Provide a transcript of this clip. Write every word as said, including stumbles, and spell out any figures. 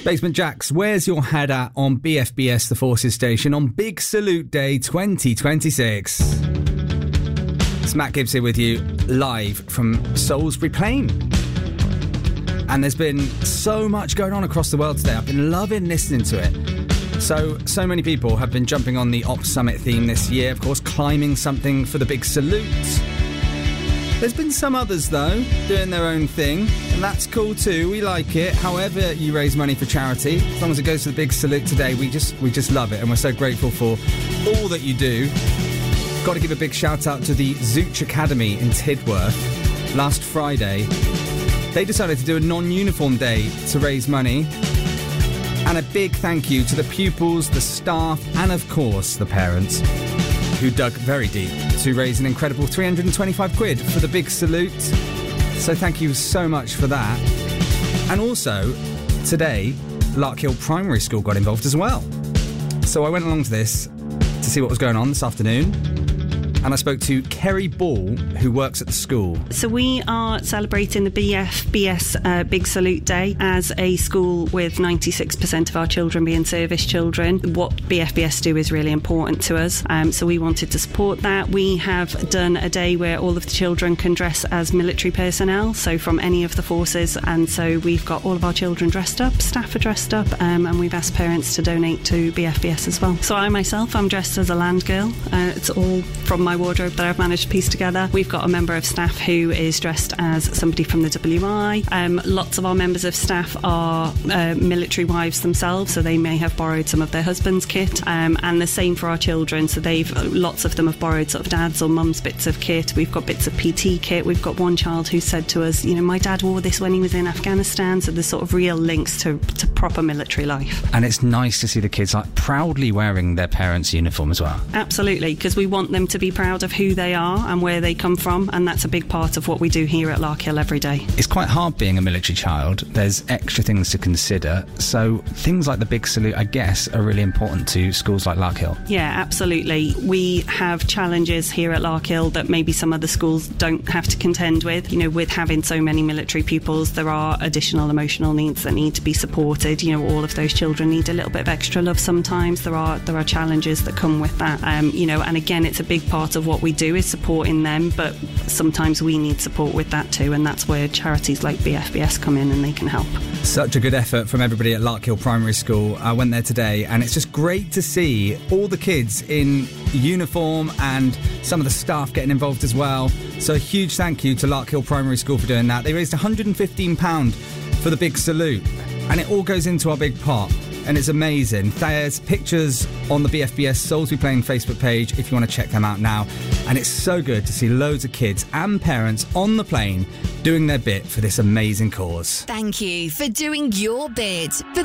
Basement Jaxx, where's your head at on B F B S The Forces Station on Big Salute Day twenty twenty-six? It's Matt Gibbs here with you, live from Salisbury Plain. And there's been so much going on across the world today. I've been loving listening to it. So, so many people have been jumping on the Ops Summit theme this year, of course, climbing something for the big salute. There's been some others, though, doing their own thing, and that's cool too. We like it. However you raise money for charity, as long as it goes to the big salute today, we just we just love it, and we're so grateful for all that you do. Got to give a big shout out to the Zooch Academy in Tidworth. Last Friday, they decided to do a non-uniform day to raise money. And a big thank you to the pupils, the staff, and of course the parents, who dug very deep to raise an incredible three hundred twenty-five quid for the big salute. So thank you so much for that. And also, today, Larkhill Primary School got involved as well. So I went along to this to see what was going on this afternoon. And I spoke to Kerry Ball, who works at the school. So we are celebrating the B F B S uh, Big Salute Day as a school with ninety-six percent of our children being service children. What B F B S do is really important to us. Um, so we wanted to support that. We have done a day where all of the children can dress as military personnel, so from any of the forces. And so we've got all of our children dressed up, staff are dressed up, um, and we've asked parents to donate to B F B S as well. So I myself, I'm dressed as a land girl. Uh, it's all from my wardrobe that I've managed to piece together. We've got a member of staff who is dressed as somebody from the W I. Um, lots of our members of staff are uh, military wives themselves, so they may have borrowed some of their husband's kit. Um, and the same for our children. So they've lots of them have borrowed sort of dad's or mum's bits of kit. We've got bits of P T kit. We've got one child who said to us, you know, my dad wore this when he was in Afghanistan. So there's sort of real links to, to proper military life. And it's nice to see the kids like proudly wearing their parents' uniform as well. Absolutely, because we want them to be proud of who they are and where they come from, and that's a big part of what we do here at Larkhill every day. It's quite hard being a military child. There's extra things to consider, so things like the big salute, I guess, are really important to schools like Larkhill. Yeah, absolutely. We have challenges here at Larkhill that maybe some other schools don't have to contend with. You know, with having so many military pupils, there are additional emotional needs that need to be supported. You know, all of those children need a little bit of extra love sometimes. There are there are challenges that come with that. Um, you know, and again, it's a big part of what we do is supporting them, but sometimes we need support with that too, and that's where charities like B F B S come in and they can help. Such a good effort from everybody at Larkhill Primary School. I went there today and it's just great to see all the kids in uniform and some of the staff getting involved as well. So a huge thank you to Larkhill Primary School for doing that. They raised one hundred fifteen pounds for the big salute, and it all goes into our big pot. And it's amazing. There's pictures on the B F B S Salisbury Plain Facebook page if you want to check them out now. And it's so good to see loads of kids and parents on the plane doing their bit for this amazing cause. Thank you for doing your bit. For